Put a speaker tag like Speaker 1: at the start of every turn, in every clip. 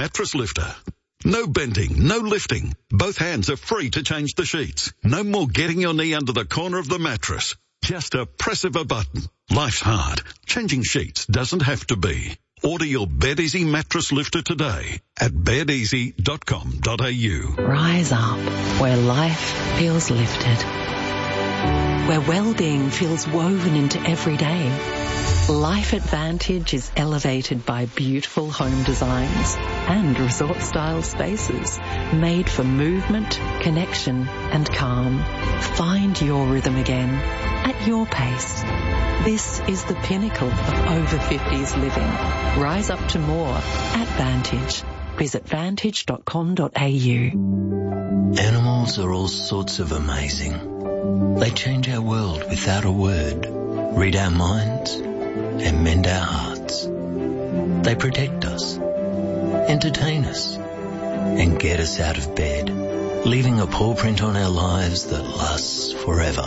Speaker 1: mattress lifter. No bending, no lifting. Both hands are free to change the sheets. No more getting your knee under the corner of the mattress. Just a press of a button. Life's hard. Changing sheets doesn't have to be. Order your BedEasy mattress lifter today at bedeasy.com.au.
Speaker 2: Rise up where life feels lifted. Where well-being feels woven into every day. Life at Vantage is elevated by beautiful home designs and resort-style spaces made for movement, connection and calm. Find your rhythm again at your pace. This is the pinnacle of over 50s living. Rise up to more at Vantage. Visit vantage.com.au.
Speaker 3: Animals are all sorts of amazing. They change our world without a word, read our minds, and mend our hearts. They protect us, entertain us, and get us out of bed, leaving a paw print on our lives that lasts forever.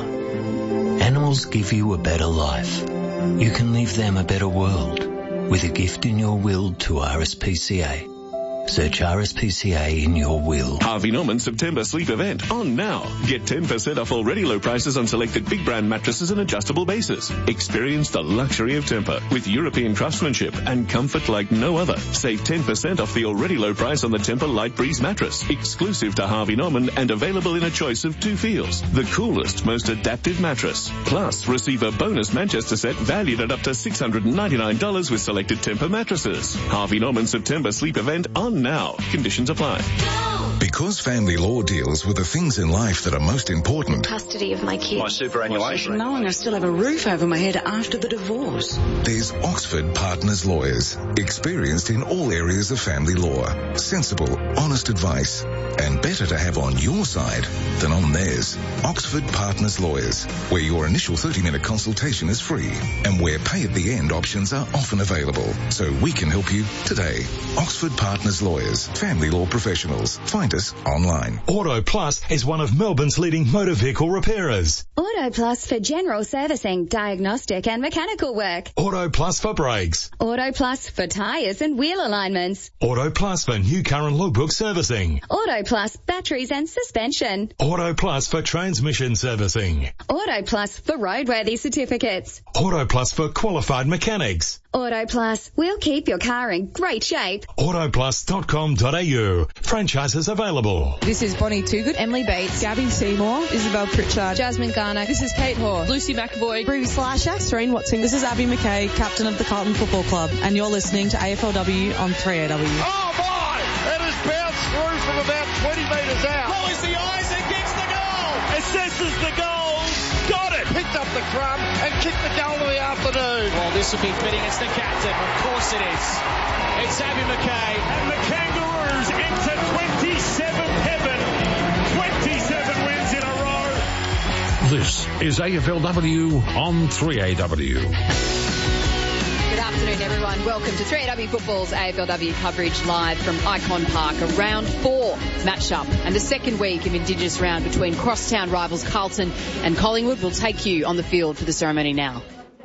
Speaker 3: Animals give you a better life. You can leave them a better world with a gift in your will to RSPCA. Search RSPCA in your will.
Speaker 4: Harvey Norman September sleep event on now. Get 10% off already low prices on selected big brand mattresses and adjustable bases. Experience the luxury of Tempur with European craftsmanship and comfort like no other. Save 10% off the already low price on the Tempur Light Breeze mattress, exclusive to Harvey Norman and available in a choice of 2 feels. The coolest, most adaptive mattress. Plus, receive a bonus Manchester set valued at up to $699 with selected Tempur mattresses. Harvey Norman September sleep event on now. Conditions apply.
Speaker 5: Because family law deals with the things in life that are most important.
Speaker 6: Custody of my kids.
Speaker 7: My superannuation.
Speaker 8: Knowing I still have a roof over my head after the divorce.
Speaker 5: There's Oxford Partners Lawyers, experienced in all areas of family law. Sensible, honest advice, and better to have on your side than on theirs. Oxford Partners Lawyers, where your initial 30-minute consultation is free and where pay-at-the-end options are often available. So we can help you today. Oxford Partners Lawyers, family law professionals. Find us online.
Speaker 9: Auto Plus is one of Melbourne's leading motor vehicle repairers.
Speaker 10: Auto Plus for general servicing, diagnostic and mechanical work.
Speaker 9: Auto Plus for brakes.
Speaker 10: Auto Plus for tyres and wheel alignments.
Speaker 9: Auto Plus for new car and logbook servicing.
Speaker 10: Auto Plus batteries and suspension.
Speaker 9: Auto Plus for transmission servicing.
Speaker 10: Auto Plus for roadworthy certificates.
Speaker 9: Auto Plus for qualified mechanics.
Speaker 10: Auto Plus, we'll keep your car in great shape.
Speaker 9: Autoplus.com.au. Franchises available.
Speaker 11: This is Bonnie Toogood, Emily Bates, Gabby Seymour, Isabel Pritchard, Jasmine Garner. This is Kate Hoare, Lucy McAvoy, Bruce Slasher, Serene Watson. This is Abby McKay, captain of the Carlton Football Club, and you're listening to AFLW on 3AW.
Speaker 12: Oh my! It has bounced through from about 20 metres out.
Speaker 13: Lois the Isaac gets the goal. Assesses the goal. Got it.
Speaker 12: Picked up the crumb and kicked the goal of the afternoon.
Speaker 13: Well, this will be fitting. It's the captain. Of course it is. It's Abby McKay. And the Kangaroos enter 27th heaven. 27 wins in a row.
Speaker 14: This is AFLW on 3AW.
Speaker 15: Good afternoon, everyone. Welcome to 3AW Football's AFLW coverage live from Icon Park. A round 4 matchup and a second week of Indigenous round between crosstown rivals Carlton and Collingwood. Will take you on the field for the ceremony now.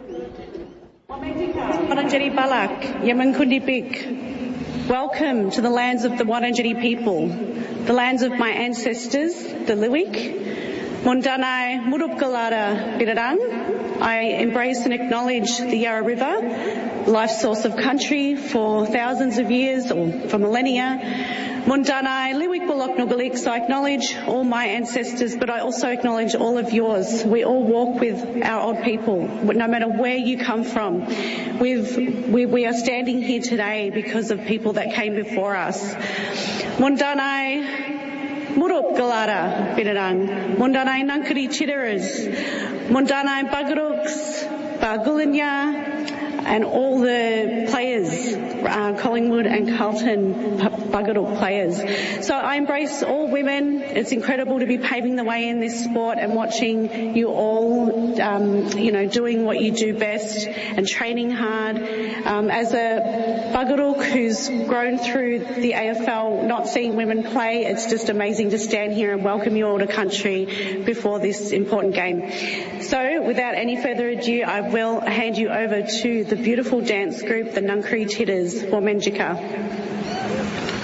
Speaker 16: Wurundjeri Balak, Yamankundi Bik. Welcome to the lands of the Wurundjeri people, the lands of my ancestors, the Liwik. Mundanai Murupgalada Birarang. I embrace and acknowledge the Yarra River, life source of country for thousands of years or for millennia. Mundanai Liwik Bulok Nugaliks. I acknowledge all my ancestors, but I also acknowledge all of yours. We all walk with our old people, no matter where you come from. We are standing here today because of people that came before us. Mundanai Murup Galada Birarang, Mundanai Nankari Chitterers, Mundanai Bagaruks, Bagulinya, and all the players, Collingwood and Carlton Buggerdook players. So I embrace all women. It's incredible to be paving the way in this sport and watching you all, doing what you do best and training hard. As a Buggerdook who's grown through the AFL, not seeing women play, it's just amazing to stand here and welcome you all to country before this important game. So without any further ado, I will hand you over to the beautiful dance group, the Nunkri Titters, Womenjika.